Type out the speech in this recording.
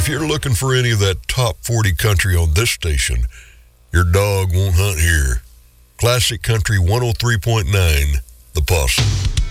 If you're looking for any of that top 40 country on this station, your dog won't hunt here. Classic Country 103.9, The Possum.